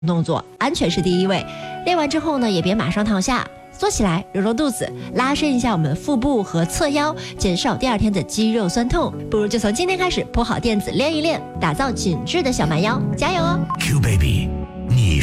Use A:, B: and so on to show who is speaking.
A: 动作，安全是第一位。练完之后呢，也别马上躺下，坐起来揉揉肚子，拉伸一下我们腹部和侧腰，减少第二天的肌肉酸痛。不如就从今天开始铺好垫子练一练，打造紧致的小蛮腰，加油哦
B: Q Baby， 你